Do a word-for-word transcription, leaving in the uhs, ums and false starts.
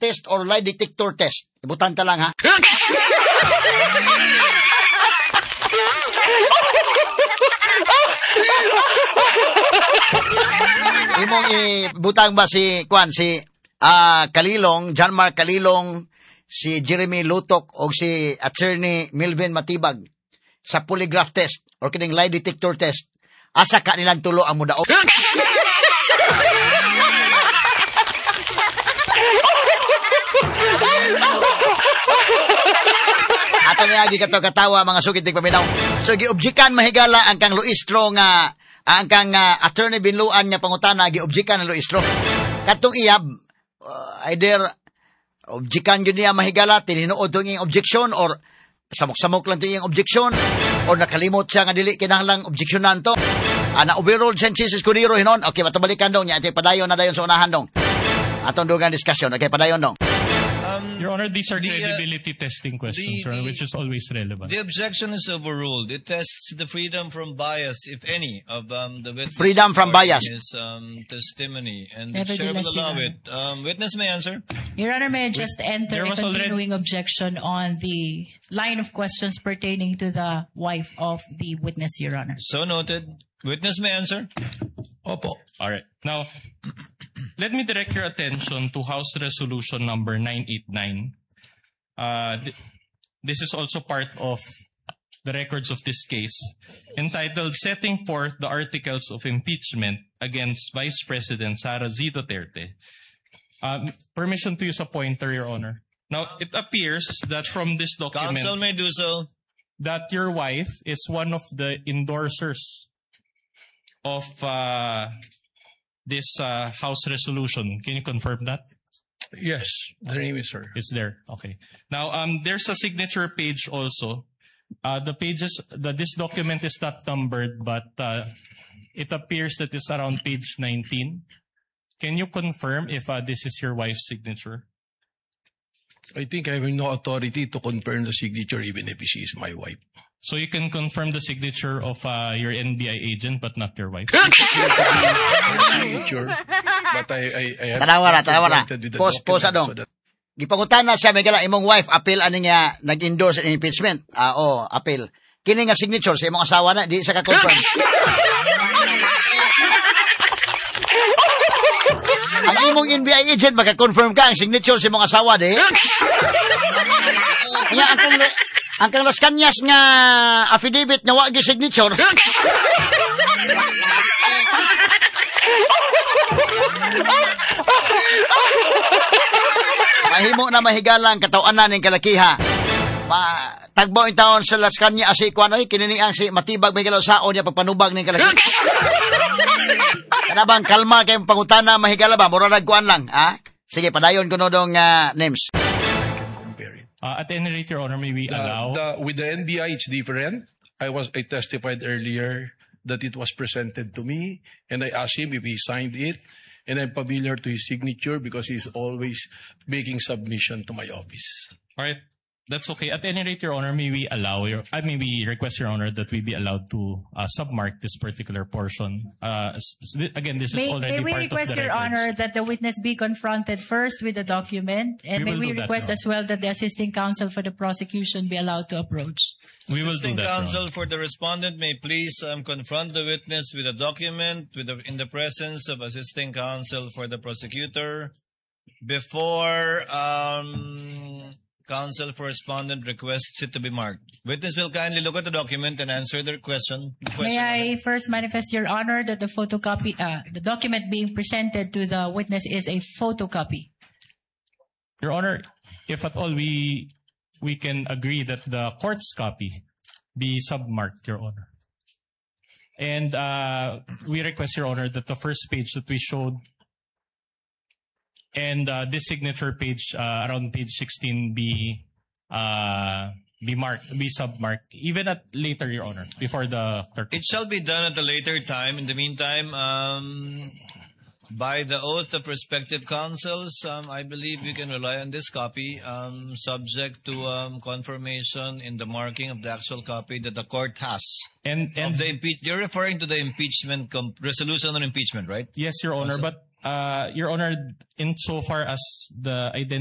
test or lie detector test? Ibutan ka lang, ha? Imong ibutang ba si, Kwan, si uh, Kalilong, John Mark Kalilong, si Jeremy Lutok, o si Attorney Milvin Matibag sa polygraph test or kining lie detector test, asa ka nilang tulo ang mudaog? Ato na agi kato katawa mga sugid tig paminaw. So giobjekan mahigala ang kang Luistro nga ang kang uh, Attorney Binluan nga pangutana giobjekan ang Luistro. Katong iyab uh, either objekan gyud niya mahigala tininuod tong iyang objection or samok-samok lang tong iyang objection or nakalimot siya nga dili kinahanglang objeksyonan to. Ana overruled sentences kuniro hinon. Okay, matubalikan dong nya atay padayon na dayon sa unahan dong. Atong dugang discussion. Okay, padayon dong. Um, Your Honor, these are the, credibility uh, testing questions, the, Your Honor, the, which is always relevant. The objection is overruled. It tests the freedom from bias, if any, of um, the witness. Freedom from bias. His um, testimony, and the chair will allow it. Um, witness may answer. Your Honor, may I just enter there a was continuing already... objection on the line of questions pertaining to the wife of the witness, Your Honor. So noted. Witness may answer. Opo. All right. Now, let me direct your attention to House Resolution number nine eighty-nine. Uh, th- this is also part of the records of this case, entitled Setting Forth the Articles of Impeachment Against Vice President Sara Z. Duterte. Um, permission to use a pointer, Your Honor. Now, it appears that from this document... Counsel may do so. ...that your wife is one of the endorsers of uh, this uh, House resolution. Can you confirm that? Yes, the name is her. It's there. Okay. Now, um, there's a signature page also. Uh, the pages, the, this document is not numbered, but uh, it appears that it's around page nineteen. Can you confirm if uh, this is your wife's signature? I think I have no authority to confirm the signature even if she is my wife. So you can confirm the signature of uh, your N B I agent but not your wife? Her signature, but I, I, I have... Tanawa na, tanawa na. Pause, pause adong. So gipangutan na siya, may gala, imong wife, appeal ano nga, nag-endorse in impeachment. Ah, oh, appeal. Kini nga signature sa imong asawa na, di siya ka-confirm. Ang imong N B I agent, maka-confirm ka ang signature sa imong asawa, di? Kaya ang kong, ang kang Las Cañas nga affidavit na wagi signature. Mahimo na mahigalang katawanan ng kalakiha. Ma, tagbo in taon sa Las Cañas si kuan oy kinini ang si matibag may galaw saon niya pagpanubag ng kalakiha. Kanabang kalma kay pangutana mahigala ba mura nagkuan lang, ha? Sige, padayon kuno dong uh, names. Uh, at any rate, Your Honor, may we the, allow... The, with the N B I, it's different. I was I testified earlier that it was presented to me, and I asked him if he signed it, and I'm familiar to his signature because he's always making submission to my office. All right. That's okay. At any rate, Your Honor, may we allow your, I may we request, Your Honor, that we be allowed to uh, submark this particular portion. Uh, s- s- again, this may, is already may we part request, of the Your records. Honor, that the witness be confronted first with the document, and We may will we do that, request Your as well that the assisting counsel for the prosecution be allowed to approach. We will do Assisting that, Your counsel Honor. for the respondent may please um, confront the witness with a document with the, in the presence of assisting counsel for the prosecutor before um, counsel for respondent requests it to be marked. Witness will kindly look at the document and answer their question. question May I first manifest, Your Honor, that the photocopy, uh, the document being presented to the witness is a photocopy. Your Honor, if at all we we can agree that the court's copy be submarked, Your Honor. And uh, we request, Your Honor, that the first page that we showed and uh, this signature page uh, around page sixteen be uh, be marked, be submarked, even at later, Your Honor, before the clerk. It shall be done at a later time. In the meantime, um, by the oath of respective counsels, um, I believe we can rely on this copy, um, subject to um, confirmation in the marking of the actual copy that the court has. And and Of the impeach, you're referring to the impeachment com- resolution on impeachment, right? yes, Your Honor, Counsel. but uh, Your Honor, insofar as the identity